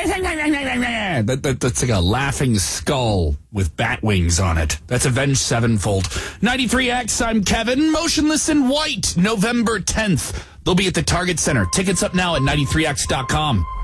That's like a laughing skull with bat wings on it. That's Avenged Sevenfold. 93X, I'm Kevin. Motionless in White, November 10th. They'll be at the Target Center. Tickets up now at 93X.com.